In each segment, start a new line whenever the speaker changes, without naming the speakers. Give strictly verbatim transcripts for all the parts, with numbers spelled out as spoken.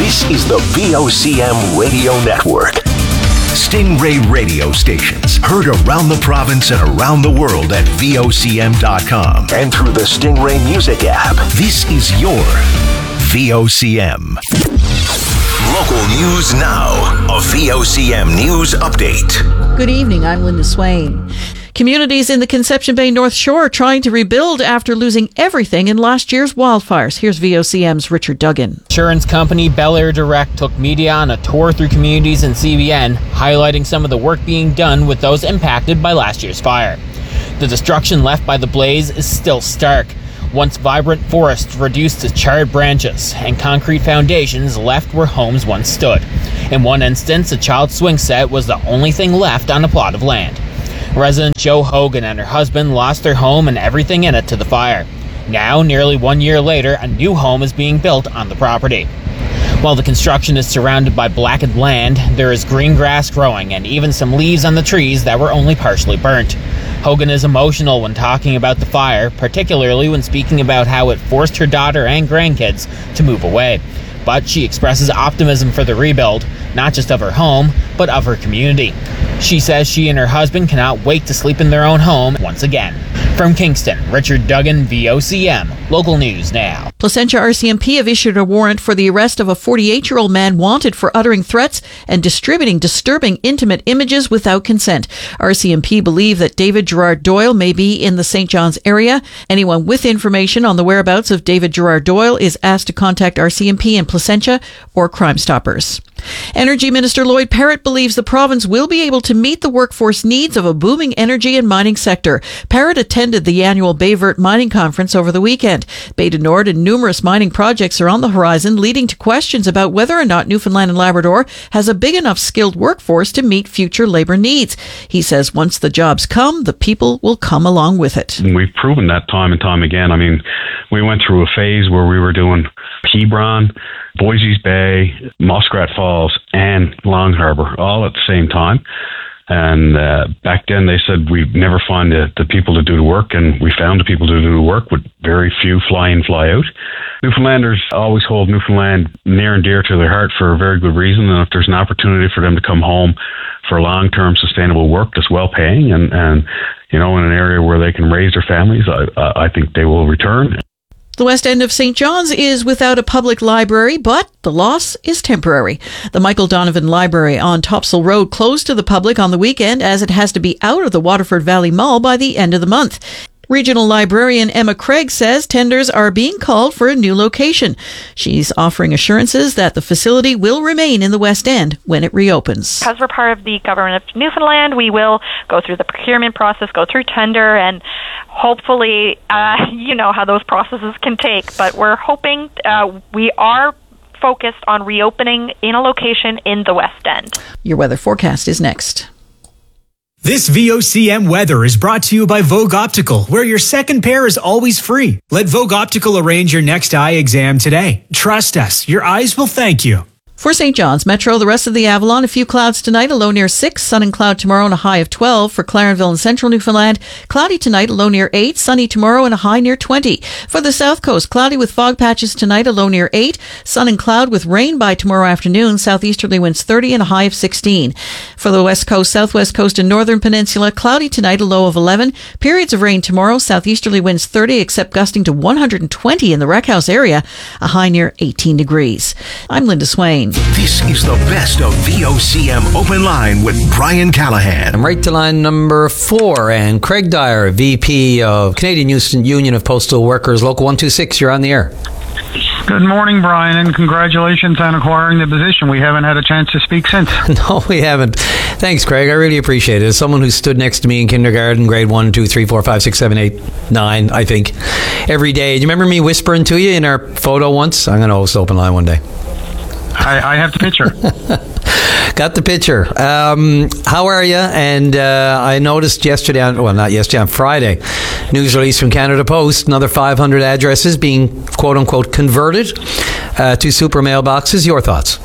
This is the V O C M Radio Network. Stingray radio stations heard around the province and around the world at V O C M dot com and through the Stingray Music app. This is your V O C M. Local news now. A V O C M News Update.
Good evening, I'm Linda Swain. Communities in the Conception Bay North Shore are trying to rebuild after losing everything in last year's wildfires. Here's V O C M's Richard Duggan.
Insurance company Bel Air Direct took media on a tour through communities in C B N, highlighting some of the work being done with those impacted by last year's fire. The destruction left by the blaze is still stark. Once vibrant forests reduced to charred branches, and concrete foundations left where homes once stood. In one instance, a child's swing set was the only thing left on a plot of land. Resident Jo Hogan and her husband lost their home and everything in it to the fire. Now, nearly one year later, a new home is being built on the property. While the construction is surrounded by blackened land, there is green grass growing and even some leaves on the trees that were only partially burnt. Hogan is emotional when talking about the fire, particularly when speaking about how it forced her daughter and grandkids to move away. But she expresses optimism for the rebuild, not just of her home, but of her community. She says she and her husband cannot wait to sleep in their own home once again. From Kingston, Richard Duggan, V O C M. Local news now.
Placentia R C M P have issued a warrant for the arrest of a forty-eight-year-old man wanted for uttering threats and distributing disturbing intimate images without consent. R C M P believe that David Gerard Doyle may be in the Saint John's area. Anyone with information on the whereabouts of David Gerard Doyle is asked to contact R C M P in Placentia or Crime Stoppers. Energy Minister Lloyd Parrott believes the province will be able to meet the workforce needs of a booming energy and mining sector. Parrott attended the annual Bayvert Mining Conference over the weekend. Bay du Nord and numerous mining projects are on the horizon, leading to questions about whether or not Newfoundland and Labrador has a big enough skilled workforce to meet future labour needs. He says once the jobs come, the people will come along with it.
We've proven that time and time again. I mean, we went through a phase where we were doing Hebron, Boise's Bay, Muskrat Falls, and Long Harbour all at the same time. And uh, back then they said we'd never find the, the people to do the work, and we found the people to do the work with very few fly in, fly out. Newfoundlanders always hold Newfoundland near and dear to their heart for a very good reason, and if there's an opportunity for them to come home for long-term sustainable work that's well-paying and, and you know, in an area where they can raise their families, I, I think they will return.
The west end of Saint John's is without a public library, but the loss is temporary. The Michael Donovan Library on Topsail Road closed to the public on the weekend as it has to be out of the Waterford Valley Mall by the end of the month. Regional Librarian Emma Craig says tenders are being called for a new location. She's offering assurances that the facility will remain in the West End when it reopens.
Because we're part of the Government of Newfoundland, we will go through the procurement process, go through tender, and hopefully, uh, you know how those processes can take. But we're hoping uh, we are focused on reopening in a location in the West End.
Your weather forecast is next.
This V O C M weather is brought to you by Vogue Optical, where your second pair is always free. Let Vogue Optical arrange your next eye exam today. Trust us, your eyes will thank you.
For Saint John's Metro, the rest of the Avalon, a few clouds tonight, a low near six, sun and cloud tomorrow and a high of twelve. For Clarenville and Central Newfoundland, cloudy tonight, a low near eight, sunny tomorrow and a high near twenty. For the South Coast, cloudy with fog patches tonight, a low near eight, sun and cloud with rain by tomorrow afternoon, southeasterly winds thirty and a high of sixteen. For the West Coast, Southwest Coast and Northern Peninsula, cloudy tonight, a low of eleven, periods of rain tomorrow, southeasterly winds thirty, except gusting to one hundred twenty in the Wreck House area, a high near eighteen degrees. I'm Linda Swain.
This is the best of V O C M Open Line with Brian Callahan.
I'm right to line number four, and Craig Dyer, V P of Canadian Union of Postal Workers, Local one two six. You're on the air.
Good morning, Brian, and congratulations on acquiring the position. We haven't had a chance to speak since.
No, we haven't. Thanks, Craig. I really appreciate it. As someone who stood next to me in kindergarten, grade one, two, three, four, five, six, seven, eight, nine, I think, every day. Do you remember me whispering to you in our photo once? I'm going to host Open Line one day.
I, I have the picture.
Got the picture. Um, how are you? And uh, I noticed yesterday, on, well, not yesterday, on Friday, news release from Canada Post, another five hundred addresses being quote-unquote converted uh, to super mailboxes. Your thoughts?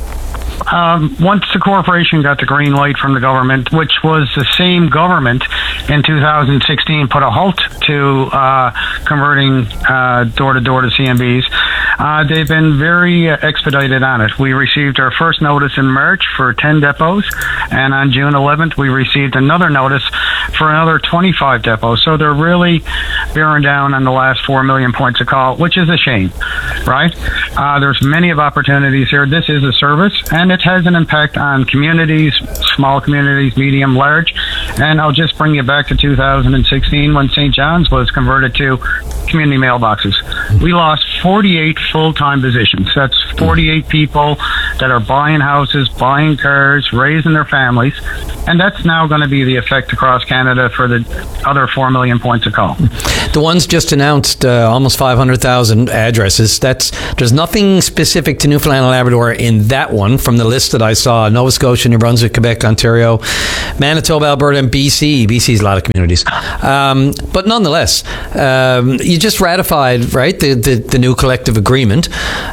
Um, once the corporation got the green light from the government, which was the same government in two thousand sixteen, put a halt to uh, converting uh, door-to-door to C M Bs, uh, they've been very uh, expedited on it. We received our first notice in March for ten depots, and on June eleventh, we received another notice for another twenty-five depots. So they're really bearing down on the last four million points of call, which is a shame, right? Uh, there's many of opportunities here. This is a service, and it has an impact on communities, small communities, medium, large. And I'll just bring you back to two thousand sixteen when Saint John's was converted to community mailboxes. We lost forty-eight full-time positions. That's forty-eight people that are buying houses, buying cars, raising their families. And that's now going to be the effect across Canada for the other four million points of call.
The ones just announced, uh, almost five hundred thousand addresses. That's There's nothing specific to Newfoundland and Labrador in that one from the list that I saw. Nova Scotia, New Brunswick, Quebec, Ontario, Manitoba, Alberta, and B C. B C's a lot of communities. Um, but nonetheless, um, you just ratified, right, the, the, the new collective agreement.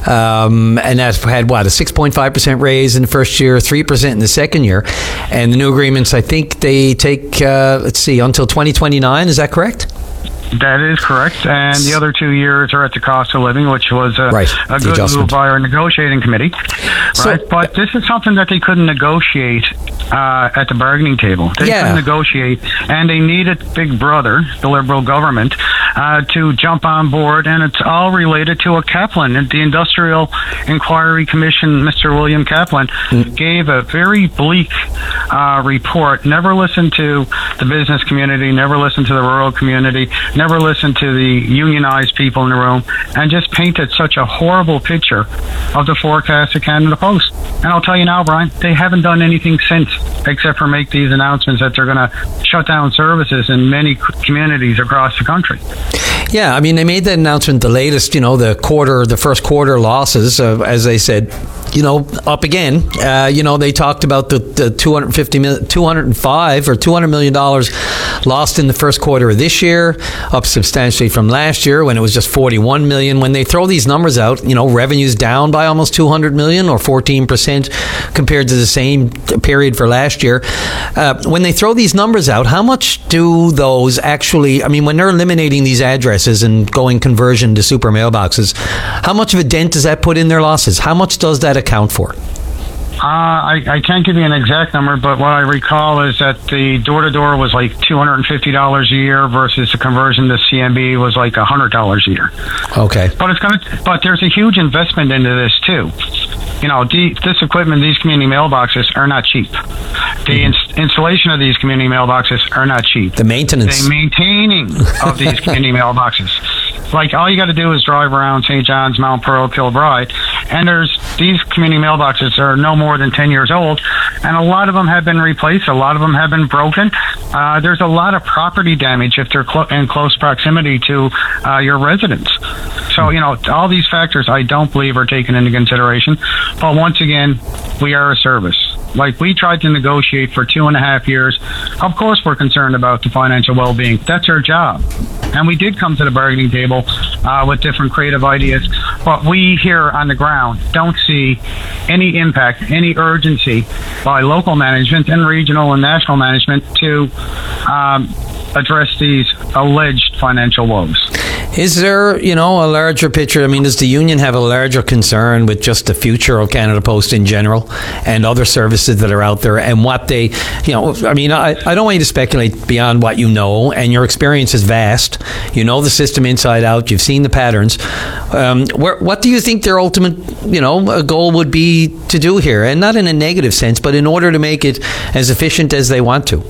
Um, and that had, what, a six point five percent raise in the first year, three percent in the second year. And the new agreements, I think they take, uh, let's see, until twenty twenty-nine. Is that correct?
That is correct. And the other two years are at the cost of living, which was a,
right.
a good move by our negotiating committee.
So,
right? But this is something that they couldn't negotiate uh, at the bargaining table. They
yeah.
couldn't negotiate, and they needed Big Brother, the Liberal government, uh, to jump on board. And it's all related to a Kaplan. The Industrial Inquiry Commission, Mister William Kaplan, mm. gave a very bleak uh, report. Never listened to the business community, never listened to the rural community, never listened to the unionized people in the room, and just painted such a horrible picture of the forecast of Canada Post. And I'll tell you now, Brian, they haven't done anything since, except for make these announcements that they're going to shut down services in many communities across the country.
Yeah, I mean, they made that announcement, the latest, you know, the quarter, the first quarter losses, uh, as they said, you know, up again. Uh, you know, they talked about the, the two hundred fifty million, two hundred five or two hundred million dollars lost in the first quarter of this year, up substantially from last year when it was just forty-one million. When they throw these numbers out, you know, revenues down by almost two hundred million or fourteen percent compared to the same period for last year. Uh, when they throw these numbers out, how much do those actually, I mean, when they're eliminating these addresses and going conversion to super mailboxes, how much of a dent does that put in their losses? How much does that account for?
Uh, I, I can't give you an exact number, but what I recall is that the door-to-door was like two hundred fifty dollars a year versus the conversion to C M B was like one hundred dollars a year.
Okay.
But it's gonna. But there's a huge investment into this too. You know, the, this equipment, these community mailboxes are not cheap. The mm-hmm. ins- installation of these community mailboxes are not cheap.
The maintenance.
The maintaining of these community mailboxes. Like, all you got to do is drive around Saint John's, Mount Pearl, Kilbride, and there's these community mailboxes are no more than ten years old, and a lot of them have been replaced. A lot of them have been broken. Uh, there's a lot of property damage if they're clo- in close proximity to uh, your residence. So, you know, all these factors I don't believe are taken into consideration. But once again, we are a service. Like, we tried to negotiate for two and a half years. Of course, we're concerned about the financial well-being. That's our job. And we did come to the bargaining table uh, with different creative ideas. But we here on the ground don't see any impact, any urgency by local management and regional and national management to um, address these alleged financial woes.
Is there, you know, a larger picture? I mean, does the union have a larger concern with just the future of Canada Post in general and other services that are out there and what they, you know, I mean, I, I don't want you to speculate beyond what you know, and your experience is vast. You know the system inside out. You've seen the patterns. Um, where, what do you think their ultimate, you know, goal would be to do here? And not in a negative sense, but in order to make it as efficient as they want to.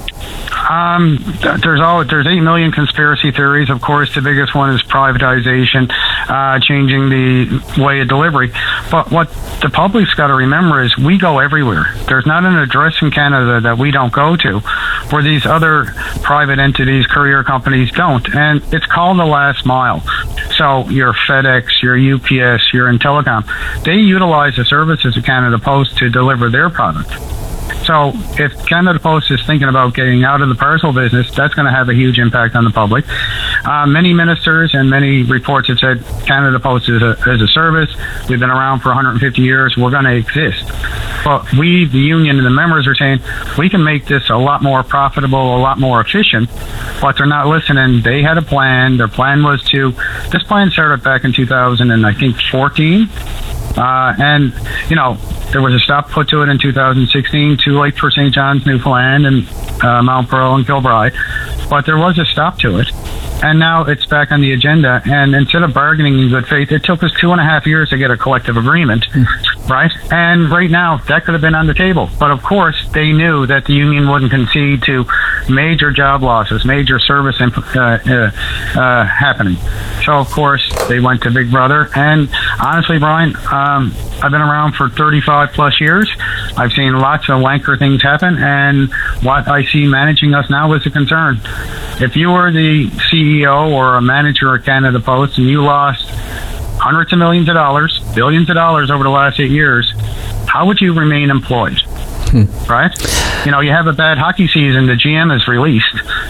Um, there's all there's eight million conspiracy theories. Of course, the biggest one is privatization, uh, changing the way of delivery. But what the public's got to remember is we go everywhere. There's not an address in Canada that we don't go to, where these other private entities, courier companies don't. And it's called the last mile. So your FedEx, your U P S, your Intellicom, they utilize the services of Canada Post to deliver their product. So if Canada Post is thinking about getting out of the parcel business, that's going to have a huge impact on the public. Uh, many ministers and many reports have said Canada Post is a, is a service. We've been around for one hundred fifty years. We're going to exist. But we, the union and the members, are saying we can make this a lot more profitable, a lot more efficient, but they're not listening. They had a plan. Their plan was to, this plan started back in two thousand and I think fourteen. Uh, and, you know, there was a stop put to it in two thousand sixteen, too late for Saint John's, Newfoundland, and uh, Mount Pearl and Kilbride. But there was a stop to it. And now it's back on the agenda. And instead of bargaining in good faith, it took us two and a half years to get a collective agreement, right? And right now, that could have been on the table. But of course, they knew that the union wouldn't concede to major job losses, major service imp- uh, uh, uh, happening. So, of course, they went to Big Brother. And honestly, Brian, um, I've been around for thirty-five plus years. I've seen lots of wanker things happen. And what I see managing us now is a concern. If you were the C E O or a manager at Canada Post and you lost hundreds of millions of dollars, billions of dollars over the last eight years, how would you remain employed? Hmm. Right? You know, you have a bad hockey season, the G M is released.